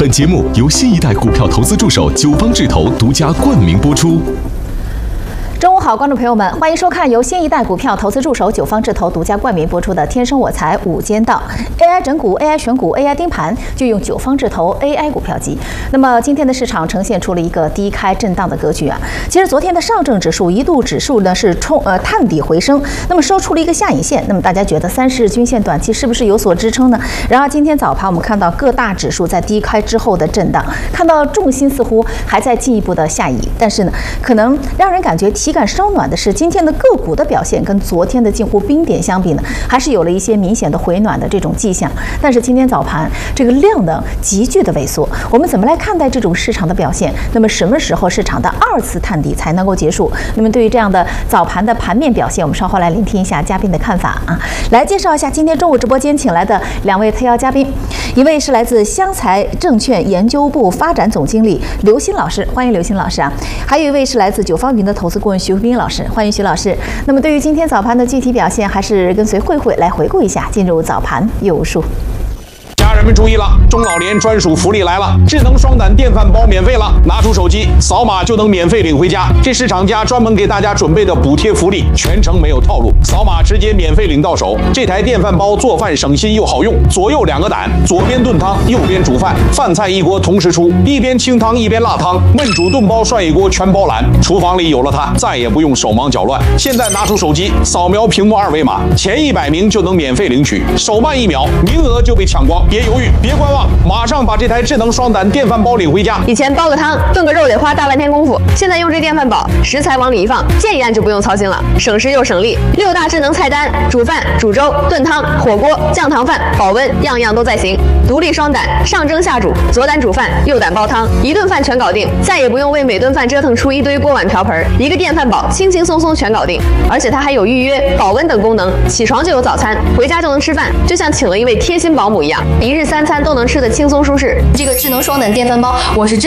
本节目由新一代股票投资助手九方智投独家冠名播出。 中午好，观众朋友们，欢迎收看由新一代股票投资助手九方智投独家冠名播出的《天生我材午间道》，AI 整股、AI 选股、AI 盯盘，就用九方智投 AI 股票机。那么今天的市场呈现出了一个低开震荡的格局啊。其实昨天的上证指数一度指数呢是探底回升，那么收出了一个下影线。那么大家觉得30日均线短期是不是有所支撑呢？然而今天早盘我们看到各大指数在低开之后的震荡，看到重心似乎还在进一步的下移，但是呢，可能让人感觉体感稍暖的是，今天的个股的表现跟昨天的近乎冰点相比呢，还是有了一些明显的回暖的这种迹象。但是今天早盘这个量能急剧的萎缩，我们怎么来看待这种市场的表现？那么什么时候市场的2次探底才能够结束？那么对于这样的早盘的盘面表现，我们稍后来聆听一下嘉宾的看法啊。来介绍一下今天中午直播间请来的2位特邀嘉宾，一位是来自湘财证券研究部发展总经理刘鑫老师，欢迎刘鑫老师啊。还有一位是来自九方云的投资顾问徐斌老师，欢迎徐老师。那么对于今天早盘的具体表现，还是跟随慧慧来回顾一下。进入早盘有数。 家人们注意了，中老年专属福利来了，智能双胆电饭煲免费了，拿出手机扫码就能免费领回家。这是厂家专门给大家准备的补贴福利，全程没有套路，扫码直接免费领到手。这台电饭煲做饭省心又好用，左右2个胆，左边炖汤，右边煮饭，饭菜一锅同时出，一边清汤一边辣汤，焖煮炖煲涮一锅全包揽。厨房里有了它，再也不用手忙脚乱。现在拿出手机扫描屏幕2维码，前100名就能免费领取，手慢1秒，名额就被抢光。别犹豫，别观望，马上把这台智能双胆电饭煲领回家。 以前煲个汤、炖个肉得花大半天功夫，现在用这电饭煲，食材往里一放，键一按就不用操心了，省时又省力。6大智能菜单，煮饭、煮粥、炖汤、火锅、酱糖饭、保温，样样都在行。独立双胆，上蒸下煮，左胆煮饭，右胆煲汤，一顿饭全搞定，再也不用为每顿饭折腾出一堆锅碗瓢盆。一个电饭煲，轻轻松松全搞定，而且它还有预约、保温等功能，起床就有早餐，回家就能吃饭，就像请了一位贴心保姆一样，1日3餐都能吃得轻松舒适。 这个智能双胆电饭煲，我是真